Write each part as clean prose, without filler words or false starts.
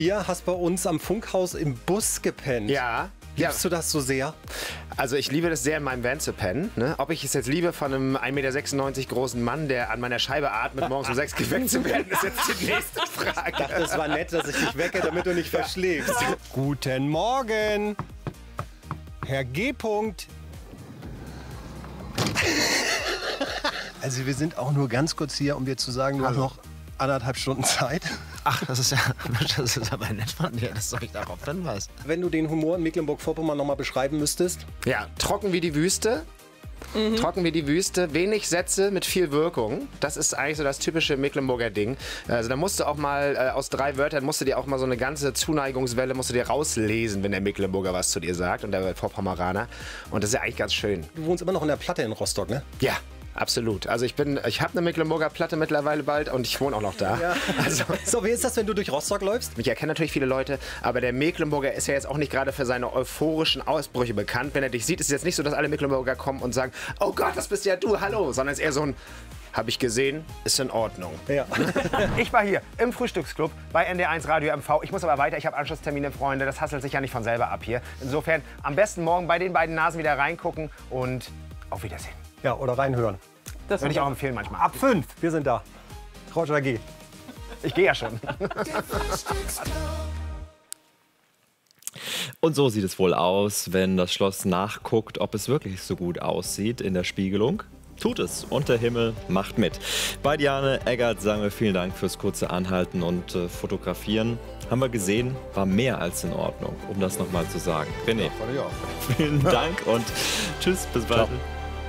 Ihr hast bei uns am Funkhaus im Bus gepennt. Ja. Liebst du das so sehr? Also ich liebe das sehr, in meinem Van zu pennen. Ne? Ob ich es jetzt liebe, von einem 1,96 Meter großen Mann, der an meiner Scheibe atmet, morgens um 6 geweckt zu werden, ist jetzt die nächste Frage. Ich dachte, es war nett, dass ich dich wecke, damit du nicht verschläfst. Guten Morgen, Herr G. -Punkt. Also wir sind auch nur ganz kurz hier, um dir zu sagen, du hast noch 1,5 Stunden Zeit. Ach, das ist aber nett von dir, dass du mich darauf hinweist. Wenn du den Humor in Mecklenburg-Vorpommern noch mal beschreiben müsstest. Ja, trocken wie die Wüste. Trocken wie die Wüste, wenig Sätze mit viel Wirkung. Das ist eigentlich so das typische Mecklenburger Ding. Also da musst du auch mal aus 3 Wörtern, musst du dir auch mal so eine ganze Zuneigungswelle musst du dir rauslesen, wenn der Mecklenburger was zu dir sagt und der Vorpommeraner. Und das ist ja eigentlich ganz schön. Du wohnst immer noch in der Platte in Rostock, ne? Ja. Absolut. Also ich habe eine Mecklenburger Platte mittlerweile bald und ich wohne auch noch da. Ja. Also, so, wie ist das, wenn du durch Rostock läufst? mich erkennen natürlich viele Leute, aber der Mecklenburger ist ja jetzt auch nicht gerade für seine euphorischen Ausbrüche bekannt. Wenn er dich sieht, ist es jetzt nicht so, dass alle Mecklenburger kommen und sagen, oh Gott, das bist ja du, hallo, sondern es ist eher so ein, habe ich gesehen, ist in Ordnung. Ja. Ich war hier im Frühstücksclub bei NDR1 Radio MV. Ich muss aber weiter, ich habe Anschlusstermine, Freunde. Das hasselt sich ja nicht von selber ab hier. Insofern am besten morgen bei den beiden Nasen wieder reingucken und auf Wiedersehen. Ja, oder reinhören. Das würde ich auch empfehlen manchmal. Ab 5, wir sind da. Roger G. Ich gehe ja schon. Und so sieht es wohl aus, wenn das Schloss nachguckt, ob es wirklich so gut aussieht in der Spiegelung. Tut es und der Himmel macht mit. Bei Diane Eggert sagen wir vielen Dank fürs kurze Anhalten und Fotografieren. Haben wir gesehen, war mehr als in Ordnung, um das nochmal zu sagen. René, vielen Dank und tschüss, bis bald. Ciao.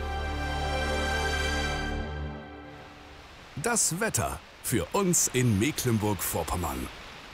Das Wetter für uns in Mecklenburg-Vorpommern.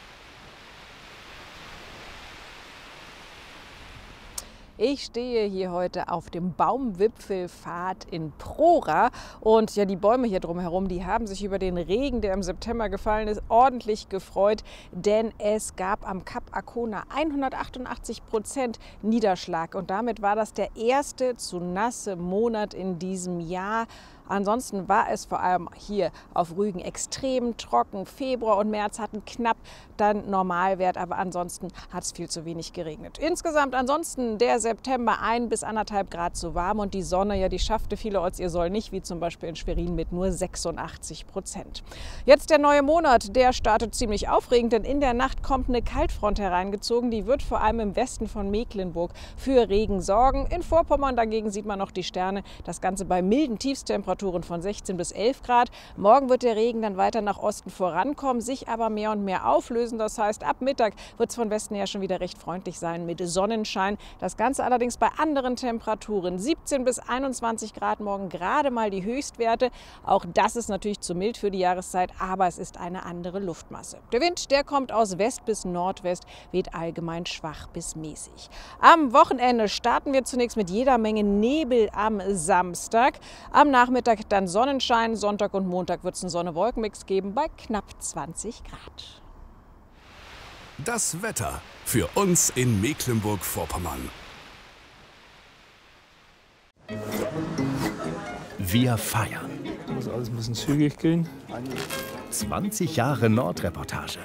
Ich stehe hier heute auf dem Baumwipfelpfad in Prora und ja, die Bäume hier drumherum, die haben sich über den Regen, der im September gefallen ist, ordentlich gefreut, denn es gab am Kap Arkona 188% Niederschlag und damit war das der erste zu nasse Monat in diesem Jahr. Ansonsten war es vor allem hier auf Rügen extrem trocken. Februar und März hatten knapp dann Normalwert, aber ansonsten hat es viel zu wenig geregnet. Insgesamt ansonsten der September 1 bis 1,5 Grad zu warm und die Sonne, ja, die schaffte vielerorts ihr Soll nicht, wie zum Beispiel in Schwerin mit nur 86%. Jetzt der neue Monat, der startet ziemlich aufregend, denn in der Nacht kommt eine Kaltfront hereingezogen. Die wird vor allem im Westen von Mecklenburg für Regen sorgen. In Vorpommern dagegen sieht man noch die Sterne. Das Ganze bei milden Tiefstemperaturen von 16 bis 11 Grad. Morgen wird der Regen dann weiter nach Osten vorankommen, sich aber mehr und mehr auflösen. Das heißt, ab Mittag wird es von Westen her schon wieder recht freundlich sein mit Sonnenschein. Das Ganze allerdings bei anderen Temperaturen. 17 bis 21 Grad morgen gerade mal die Höchstwerte. Auch das ist natürlich zu mild für die Jahreszeit, aber es ist eine andere Luftmasse. Der Wind, der kommt aus West bis Nordwest, weht allgemein schwach bis mäßig. Am Wochenende starten wir zunächst mit jeder Menge Nebel am Samstag. Am Nachmittag dann Sonnenschein. Sonntag und Montag wird es einen Sonne-Wolken-Mix geben bei knapp 20 Grad. Das Wetter für uns in Mecklenburg-Vorpommern. Wir feiern. Muss alles ein bisschen zügig gehen. 20 Jahre Nordreportage.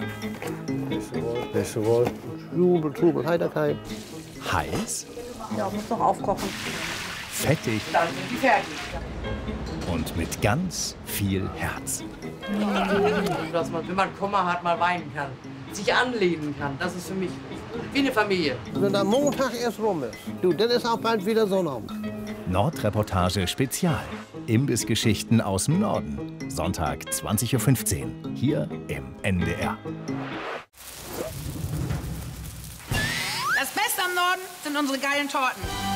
Jubel, Trubel, Heiterkeit. Heiß. Ja, muss noch aufkochen. Fettig. Dann sind die fertig. Und mit ganz viel Herz. Dass man, wenn man Kummer hat, mal weinen kann. Sich anlehnen kann. Das ist für mich wie eine Familie. Wenn der Montag erst rum ist, du, dann ist auch bald wieder Sonnabend. Nordreportage Spezial. Imbissgeschichten aus dem Norden. Sonntag 20:15 Uhr. Hier im NDR. Das Beste am Norden sind unsere geilen Torten.